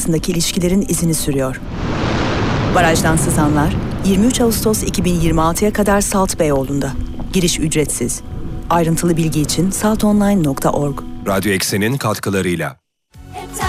arasındaki ilişkilerin izini sürüyor. Barajdan sızanlar 23 Ağustos 2026'ya kadar Salt Beyoğlu'nda. Giriş ücretsiz. Ayrıntılı bilgi için saltonline.org. Radyo Eksen'in katkılarıyla.